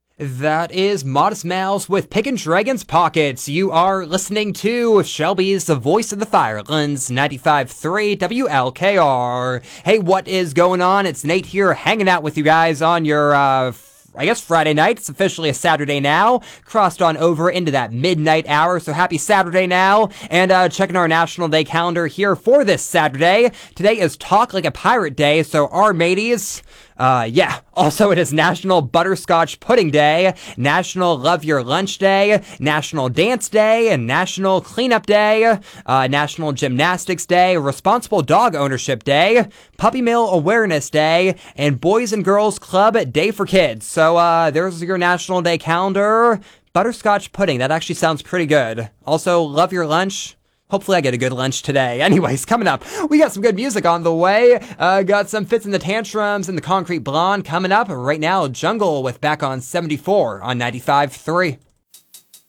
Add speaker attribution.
Speaker 1: That is Modest Mouse with Pickin' Dragon's Pockets. You are listening to Shelby's The Voice of the Firelands, 95.3 WLKR. Hey, what is going on? It's Nate here hanging out with you guys on your, Friday night. It's officially a Saturday now. Crossed on over into that midnight hour, so happy Saturday now. And checking our National Day calendar here for this Saturday. Today is Talk Like a Pirate Day, so our mateys... Also, it is National Butterscotch Pudding Day, National Love Your Lunch Day, National Dance Day, and National Cleanup Day, National Gymnastics Day, Responsible Dog Ownership Day, Puppy Mill Awareness Day, and Boys and Girls Club Day for Kids. So, there's your National Day calendar. Butterscotch pudding, that actually sounds pretty good. Also, love your lunch. Hopefully I get a good lunch today. Anyways, coming up, we got some good music on the way. Got some Fits in the Tantrums and the Concrete Blonde coming up. Right now, Jungle with Back on 74 on 95.3.